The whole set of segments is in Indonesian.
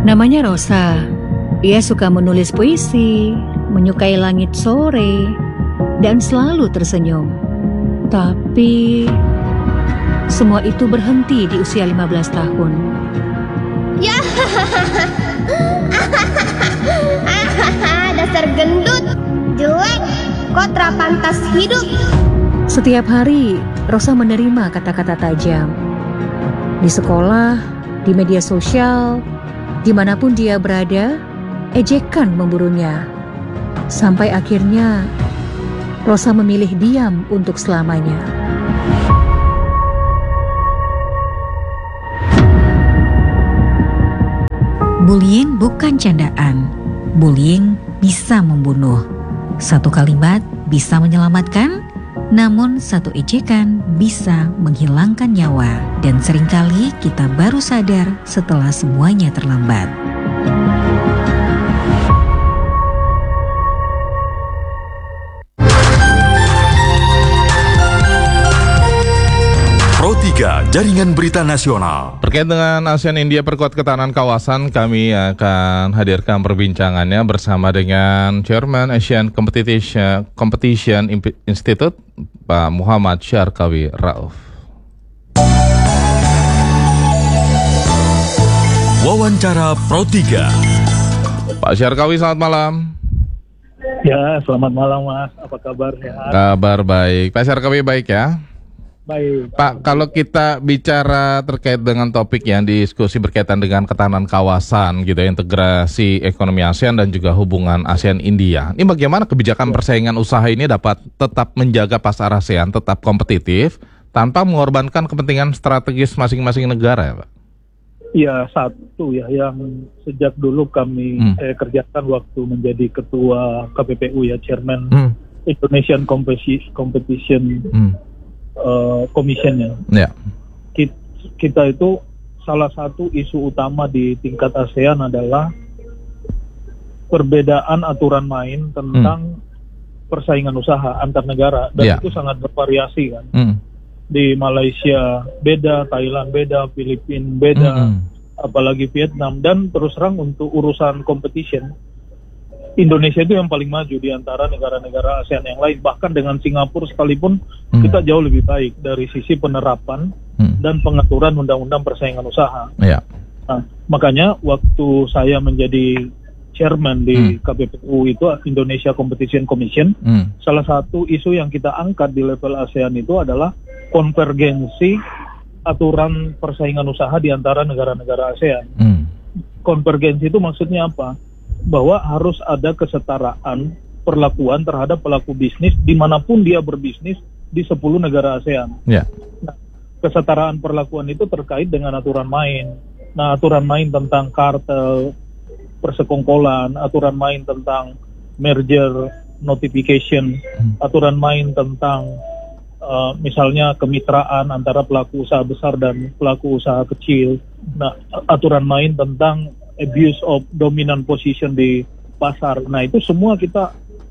Namanya Rosa. Ia suka menulis puisi, menyukai langit sore, dan selalu tersenyum. Tapi semua itu berhenti di usia 15 tahun. Ya, dasar gendut, jelek, kok pantas hidup. Setiap hari, Rosa menerima kata-kata tajam. Di sekolah, di media sosial, dimanapun dia berada, ejekan memburunya. Sampai akhirnya, Rosa memilih diam untuk selamanya. Bullying bukan candaan. Bullying bisa membunuh. Satu kalimat bisa menyelamatkan, namun satu ejekan bisa menghilangkan nyawa. Dan seringkali kita baru sadar setelah semuanya terlambat. Pro 3 Jaringan Berita Nasional. Terkait dengan ASEAN India perkuat ketahanan kawasan, kami akan hadirkan perbincangannya bersama dengan Chairman Asian Competition Institute, Pak Muhammad Syarkawi Rauf. Wawancara Pro 3. Pak Syarkawi, selamat malam. Ya, selamat malam Mas. Apa kabar? Kabar baik. Pak Syarkawi baik ya? Baik. Pak, kalau kita bicara terkait dengan topik yang diskusi berkaitan dengan ketahanan kawasan gitu, integrasi ekonomi ASEAN dan juga hubungan ASEAN India. Ini bagaimana kebijakan persaingan usaha ini dapat tetap menjaga pasar ASEAN tetap kompetitif tanpa mengorbankan kepentingan strategis masing-masing negara ya, Pak? Ya, satu ya yang sejak dulu kami kerjakan waktu menjadi ketua KPPU ya, Chairman Indonesian Competition Commission ya. Yeah. Kita itu salah satu isu utama di tingkat ASEAN adalah perbedaan aturan main tentang persaingan usaha antar negara, dan itu sangat bervariasi kan. Di Malaysia beda, Thailand beda, Filipina beda, apalagi Vietnam. Dan terus terang untuk urusan competition, Indonesia itu yang paling maju di antara negara-negara ASEAN yang lain. Bahkan dengan Singapura sekalipun kita jauh lebih baik dari sisi penerapan dan pengaturan undang-undang persaingan usaha. Nah, makanya waktu saya menjadi chairman di KPPU itu, Indonesia Competition Commission, salah satu isu yang kita angkat di level ASEAN itu adalah konvergensi aturan persaingan usaha di antara negara-negara ASEAN. Konvergensi itu maksudnya apa? Bahwa harus ada kesetaraan perlakuan terhadap pelaku bisnis dimanapun dia berbisnis di 10 negara ASEAN. Nah, kesetaraan perlakuan itu terkait dengan aturan main. Nah, aturan main tentang kartel, persekongkolan, aturan main tentang merger notification, aturan main tentang misalnya kemitraan antara pelaku usaha besar dan pelaku usaha kecil. Nah, aturan main tentang abuse of dominant position di pasar. Nah, itu semua kita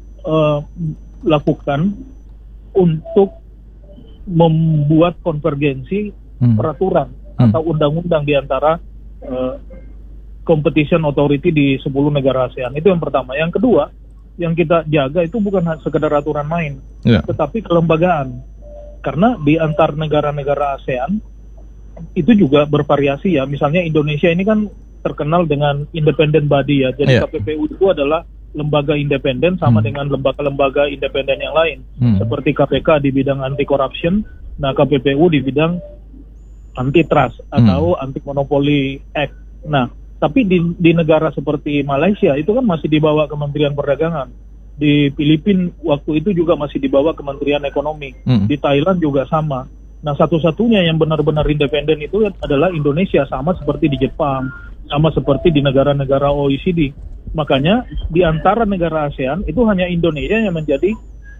lakukan untuk membuat konvergensi peraturan atau undang-undang di antara competition authority di 10 negara ASEAN. Itu yang pertama. Yang kedua, yang kita jaga itu bukan sekedar aturan main, tetapi kelembagaan. Karena di antar negara-negara ASEAN itu juga bervariasi ya. Misalnya Indonesia ini kan terkenal dengan independent body ya. Jadi KPPU itu adalah lembaga independen sama dengan lembaga-lembaga independen yang lain. Seperti KPK di bidang anti corruption, nah KPPU di bidang antitrust atau anti monopoly act. Nah, tapi di negara seperti Malaysia itu kan masih di bawah Kementerian Perdagangan. Di Filipina waktu itu juga masih di bawah Kementerian Ekonomi. Di Thailand juga sama. Nah, satu-satunya yang benar-benar independen itu adalah Indonesia, sama seperti di Jepang, sama seperti di negara-negara OECD. Makanya di antara negara ASEAN itu hanya Indonesia yang menjadi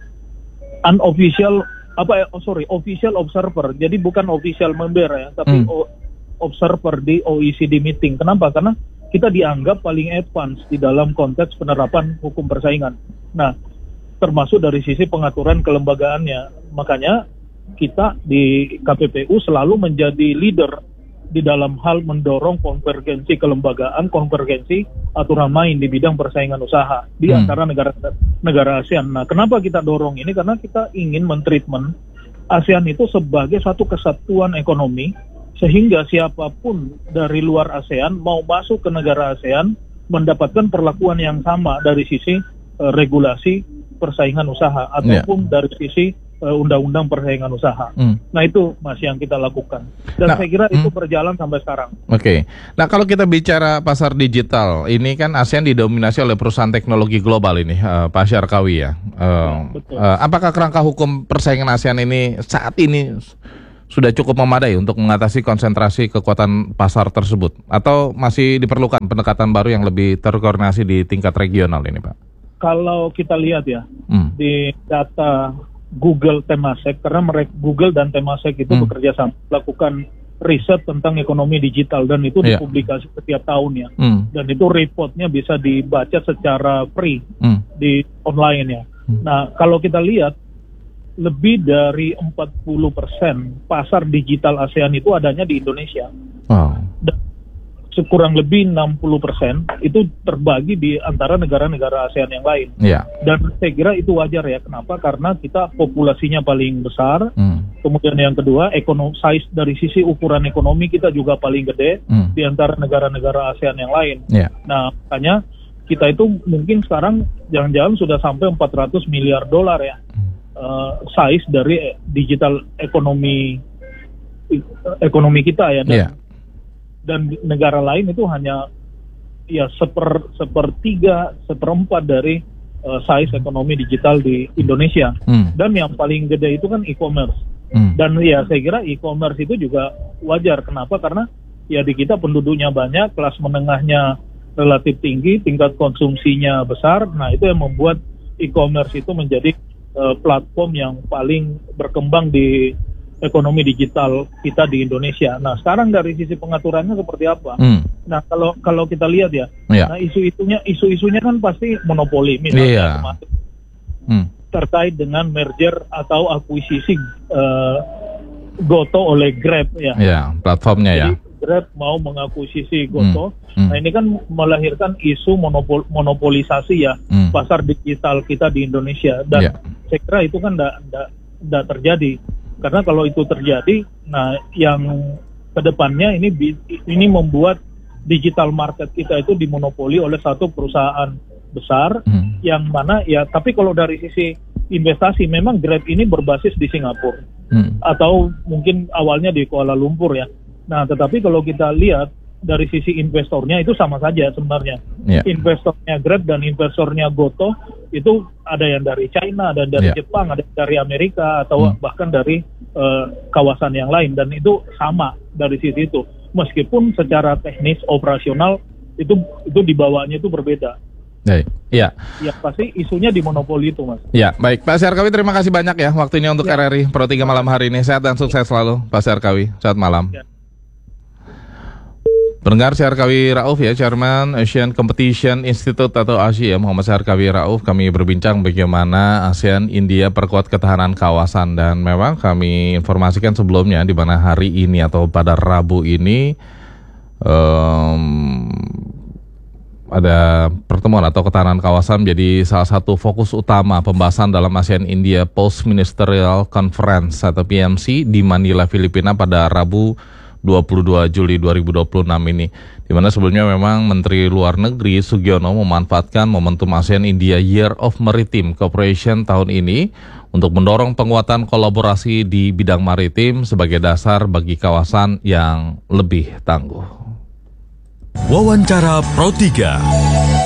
official observer. Jadi bukan official member ya, tapi observer di OECD meeting. Kenapa? Karena kita dianggap paling advance di dalam konteks penerapan hukum persaingan. Nah, termasuk dari sisi pengaturan kelembagaannya. Makanya kita di KPPU selalu menjadi leader di dalam hal mendorong konvergensi kelembagaan, konvergensi aturan main di bidang persaingan usaha di antara negara ASEAN. Nah, kenapa kita dorong ini? Karena kita ingin mentreatment ASEAN itu sebagai satu kesatuan ekonomi, sehingga siapapun dari luar ASEAN mau masuk ke negara ASEAN mendapatkan perlakuan yang sama dari sisi regulasi persaingan usaha ataupun dari sisi undang-undang persaingan usaha. Nah, itu Mas yang kita lakukan. Dan saya kira itu berjalan sampai sekarang. Oke. Nah, kalau kita bicara pasar digital, ini kan ASEAN didominasi oleh perusahaan teknologi global ini, Pak Syarkawi ya. Betul. Apakah kerangka hukum persaingan ASEAN ini saat ini sudah cukup memadai untuk mengatasi konsentrasi kekuatan pasar tersebut? Atau masih diperlukan pendekatan baru yang lebih terkoordinasi di tingkat regional ini, Pak? Kalau kita lihat ya, di data Google Temasek, karena Google dan Temasek itu bekerja sama, melakukan riset tentang ekonomi digital, dan itu dipublikasi setiap tahun ya. Dan itu reportnya bisa dibaca secara free di online ya. Nah, kalau kita lihat, lebih dari 40% pasar digital ASEAN itu adanya di Indonesia. Dan kurang lebih 60% itu terbagi di antara negara-negara ASEAN yang lain. Dan saya kira itu wajar ya. Kenapa? Karena kita populasinya paling besar. Kemudian yang kedua, size dari sisi ukuran ekonomi kita juga paling gede di antara negara-negara ASEAN yang lain. Nah, makanya kita itu mungkin sekarang jangan-jangan sudah sampai 400 miliar dolar ya. Size dari digital ekonomi kita ya. Dan negara lain itu hanya ya sepertiga, seperempat dari size ekonomi digital di Indonesia. Dan yang paling gede itu kan e-commerce. Dan ya saya kira e-commerce itu juga wajar. Kenapa? Karena ya di kita penduduknya banyak, kelas menengahnya relatif tinggi, tingkat konsumsinya besar. Nah, itu yang membuat e-commerce itu menjadi platform yang paling berkembang di ekonomi digital kita di Indonesia. Nah, sekarang dari sisi pengaturannya seperti apa? Nah, kalau kita lihat ya, nah isu-isunya kan pasti monopoli, misalnya terkait dengan merger atau akuisisi Goto oleh Grab ya. Platformnya. Jadi, Grab mau mengakuisisi Goto. Nah, ini kan melahirkan isu monopolisasi ya pasar digital kita di Indonesia. Dan saya kira itu kan tidak terjadi. Karena kalau itu terjadi, nah yang kedepannya ini membuat digital market kita itu dimonopoli oleh satu perusahaan besar, yang mana ya. Tapi kalau dari sisi investasi, memang Grab ini berbasis di Singapura atau mungkin awalnya di Kuala Lumpur ya. Nah, tetapi kalau kita lihat dari sisi investornya itu sama saja sebenarnya. Investornya Grab dan investornya Goto itu ada yang dari China, ada dari Jepang, ada dari Amerika, atau bahkan dari kawasan yang lain, dan itu sama dari sisi itu. Meskipun secara teknis operasional itu dibawanya itu berbeda. Ya pasti isunya di monopoli itu, Mas. Ya, baik Pak Syarkawi, terima kasih banyak ya waktunya untuk RRI Pro 3 malam hari ini. Sehat dan sukses selalu Pak Syarkawi. Selamat malam. Pendengar, Syarkawi Rauf ya, Chairman Asian Competition Institute atau ASI ya, Muhammad Syarkawi Rauf. Kami berbincang bagaimana ASEAN India perkuat ketahanan kawasan, dan memang kami informasikan sebelumnya di mana hari ini atau pada Rabu ini ada pertemuan atau ketahanan kawasan menjadi salah satu fokus utama pembahasan dalam ASEAN India Post Ministerial Conference atau PMC di Manila, Filipina pada Rabu 22 Juli 2026 ini. Di mana sebelumnya memang Menteri Luar Negeri Sugiono memanfaatkan momentum ASEAN India Year of Maritime Cooperation tahun ini untuk mendorong penguatan kolaborasi di bidang maritim sebagai dasar bagi kawasan yang lebih tangguh. Wawancara Pro 3.